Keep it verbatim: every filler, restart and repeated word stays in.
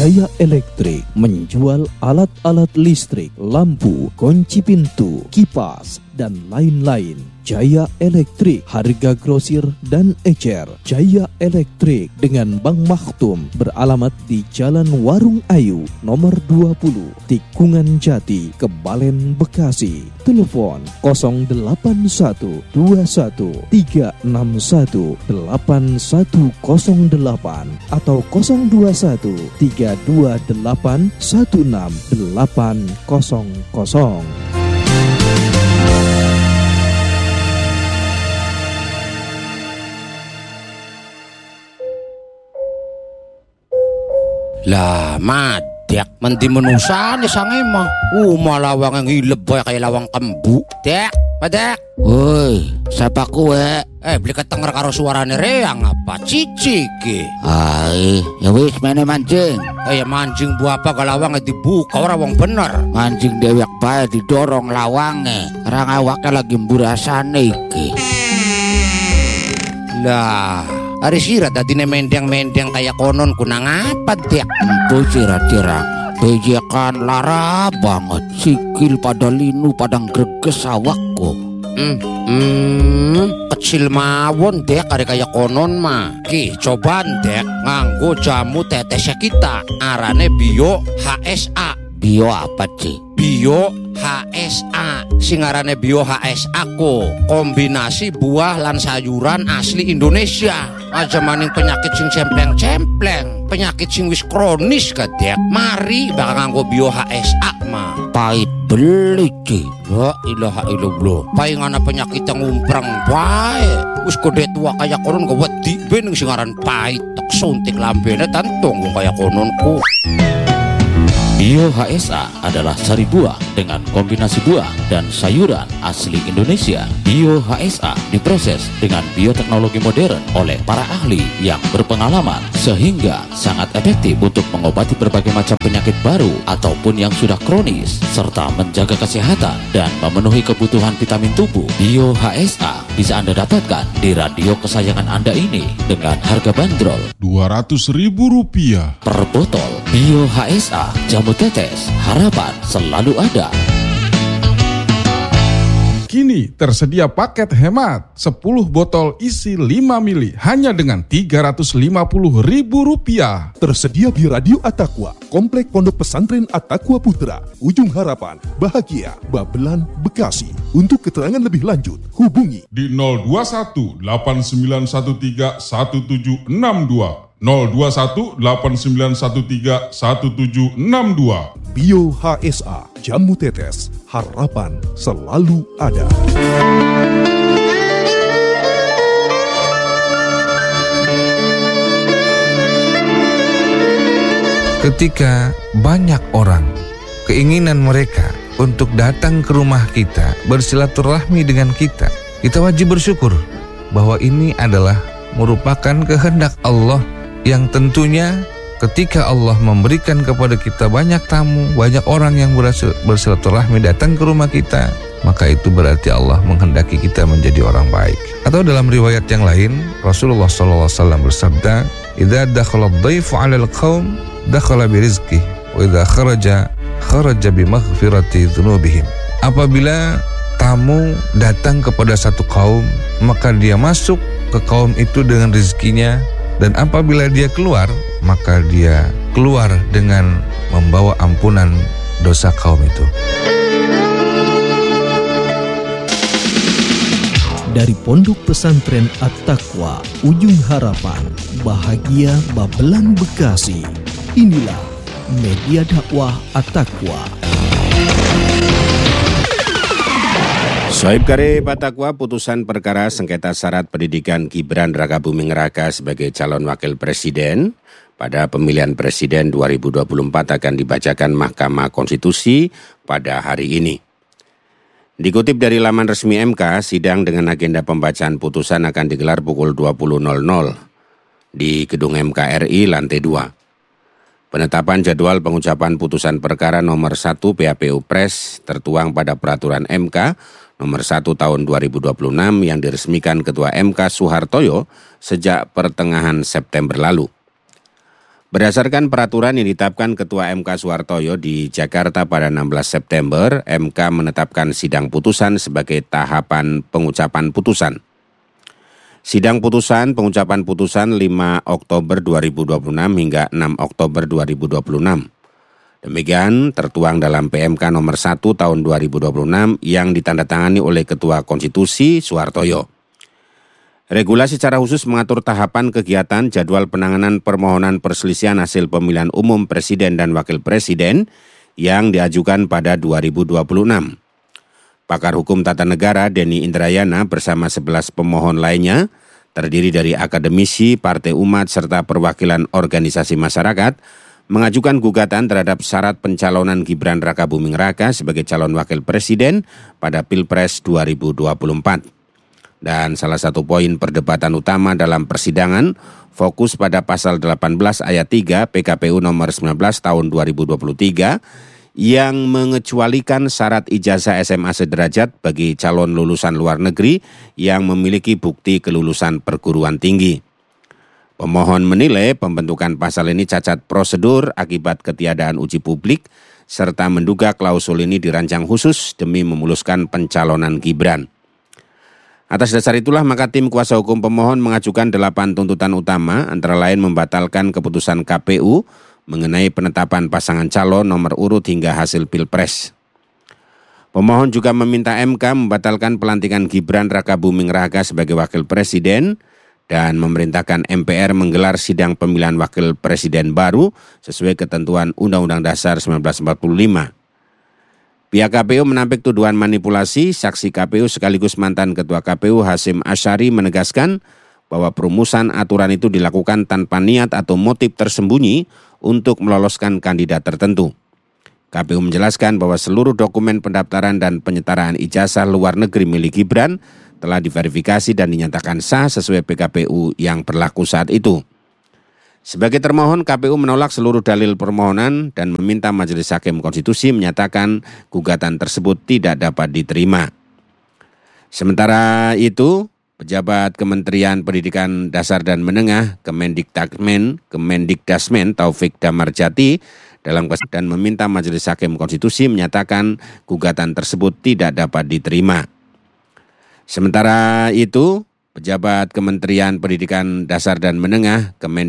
Jaya Elektrik menjual alat-alat listrik, lampu, kunci pintu, kipas, dan lain-lain. Jaya Elektrik, harga grosir dan ecer. Jaya Elektrik dengan Bang Maktum beralamat di Jalan Warung Ayu nomor dua puluh, Tikungan Jati, Kebalen, Bekasi. Telepon nol delapan satu dua satu tiga enam satu delapan satu nol delapan atau nol dua satu tiga dua delapan satu enam delapan nol nol. Lah, madek menti menusane sange mah. Uh, malah lawang ngileb boy kayak lawang kembu. Dek, madek. Woi, siapa kue? Eh, beli ketenger karo suarane reang apa? Cici ki. Ai, ya wis mene mancing. Eh, ya mancing bu apa ke lawang dibuka ora wong bener. Mancing dewek bae didorong lawange. Orang awake lagi mburasane iki. Lah, hari sirat dadine mendeng-mendeng kayak konon kunang apa dek? Empu sirat-sirat bejekan lara banget. Sikil pada linu padang greges awakku. Hmm, hmm, kecil mawon dek hari kayak konon mah. Ki, cobaan dek nganggo jamu tetesnya kita. Arane Bio H S A. Bio apa sih? Bio H S A. Singarane Bio H S A ko kombinasi buah lan sayuran asli Indonesia. Aja maning penyakit sing cempleng-cempleng, penyakit sing wis kronis kadek. Mari bakal nganggo Bio H S A mah. Pahit beli ki. La ilaha illallah. Paingana penyakit yang ngumprang bae. Wis kode tua kaya konon ke wedi ben sing aran pahit tek suntik lambene tantung wong kaya kononku. Bio H S A adalah sari buah dengan kombinasi buah dan sayuran asli Indonesia. Bio H S A diproses dengan bioteknologi modern oleh para ahli yang berpengalaman sehingga sangat efektif untuk mengobati berbagai macam penyakit baru ataupun yang sudah kronis serta menjaga kesehatan dan memenuhi kebutuhan vitamin tubuh. Bio H S A bisa Anda dapatkan di radio kesayangan Anda ini dengan harga bandrol dua ratus ribu rupiah per botol. Bio H S A, jamu tetes, harapan selalu ada. Kini tersedia paket hemat sepuluh botol isi lima mili hanya dengan tiga ratus lima puluh ribu rupiah. Tersedia di Radio At-Taqwa, Komplek Pondok Pesantren At-Taqwa Putra, Ujung Harapan, Bahagia, Babelan, Bekasi. Untuk keterangan lebih lanjut, hubungi di nol dua satu delapan sembilan satu tiga satu tujuh enam dua. nol dua satu delapan sembilan satu tiga satu tujuh enam dua. Bio H S A, jamu tetes, harapan selalu ada. Ketika banyak orang keinginan mereka untuk datang ke rumah kita, bersilaturahmi dengan kita, kita wajib bersyukur bahwa ini adalah merupakan kehendak Allah yang tentunya ketika Allah memberikan kepada kita banyak tamu, banyak orang yang bersilaturahmi datang ke rumah kita, maka itu berarti Allah menghendaki kita menjadi orang baik. Atau dalam riwayat yang lain, Rasulullah shallallahu alaihi wasallam bersabda, "Idza dakhala ad-dhaifu 'alal qaum, dakhala bi rizqihi, wa idza kharaja kharaja bi maghfirati dzunubihim." Apabila tamu datang kepada satu kaum, maka dia masuk ke kaum itu dengan rezekinya, dan apabila dia keluar, maka dia keluar dengan membawa ampunan dosa kaum itu. Dari Pondok Pesantren At-Taqwa, Ujung Harapan, Bahagia, Babelan, Bekasi. Inilah media dakwah At-Taqwa. Sohib Karib At-Taqwa, putusan perkara sengketa syarat pendidikan Gibran Rakabuming Raka sebagai calon wakil presiden pada pemilihan presiden dua ribu dua puluh empat akan dibacakan Mahkamah Konstitusi pada hari ini. Dikutip dari laman resmi M K, sidang dengan agenda pembacaan putusan akan digelar pukul dua puluh di Gedung M K R I lantai dua. Penetapan jadwal pengucapan putusan perkara nomor satu P H P U Pres tertuang pada peraturan M K nomor satu tahun dua ribu dua puluh enam yang diresmikan Ketua M K Suhartoyo sejak pertengahan September lalu. Berdasarkan peraturan yang ditetapkan Ketua M K Suhartoyo di Jakarta pada enam belas September, M K menetapkan sidang putusan sebagai tahapan pengucapan putusan. Sidang putusan pengucapan putusan lima Oktober dua ribu dua puluh enam hingga enam Oktober dua ribu dua puluh enam. Demikian tertuang dalam P M K nomor satu tahun dua ribu dua puluh enam yang ditandatangani oleh Ketua Konstitusi Suhartoyo. Regulasi secara khusus mengatur tahapan kegiatan jadwal penanganan permohonan perselisihan hasil pemilihan umum presiden dan wakil presiden yang diajukan pada dua ribu dua puluh enam. Pakar Hukum Tata Negara Denny Indrayana bersama sebelas pemohon lainnya, terdiri dari akademisi, partai umat, serta perwakilan organisasi masyarakat, mengajukan gugatan terhadap syarat pencalonan Gibran Rakabuming Raka sebagai calon wakil presiden pada Pilpres dua ribu dua puluh empat. Dan salah satu poin perdebatan utama dalam persidangan fokus pada pasal delapan belas ayat tiga P K P U nomor sembilan belas tahun dua ribu dua puluh tiga yang mengecualikan syarat ijazah S M A sederajat bagi calon lulusan luar negeri yang memiliki bukti kelulusan perguruan tinggi. Pemohon menilai pembentukan pasal ini cacat prosedur akibat ketiadaan uji publik serta menduga klausul ini dirancang khusus demi memuluskan pencalonan Gibran. Atas dasar itulah maka tim kuasa hukum pemohon mengajukan delapan tuntutan utama, antara lain membatalkan keputusan K P U mengenai penetapan pasangan calon nomor urut hingga hasil Pilpres. Pemohon juga meminta M K membatalkan pelantikan Gibran Rakabuming Raka sebagai wakil presiden dan memerintahkan M P R menggelar sidang pemilihan wakil presiden baru sesuai ketentuan Undang-Undang Dasar seribu sembilan ratus empat puluh lima. Pihak K P U menampik tuduhan manipulasi. Saksi K P U sekaligus mantan Ketua K P U Hasyim Asyari menegaskan bahwa perumusan aturan itu dilakukan tanpa niat atau motif tersembunyi untuk meloloskan kandidat tertentu. K P U menjelaskan bahwa seluruh dokumen pendaftaran dan penyetaraan ijazah luar negeri milik Gibran telah diverifikasi dan dinyatakan sah sesuai P K P U yang berlaku saat itu. Sebagai termohon, K P U menolak seluruh dalil permohonan dan meminta Majelis Hakim Konstitusi menyatakan gugatan tersebut tidak dapat diterima. Sementara itu, pejabat Kementerian Pendidikan Dasar dan Menengah Kemendikdasmen, Kemendikdasmen Taufik Damarjati dalam dan meminta Majelis Hakim Konstitusi menyatakan gugatan tersebut tidak dapat diterima. Sementara itu, pejabat Kementerian Pendidikan Dasar dan Menengah Kemendikdasmen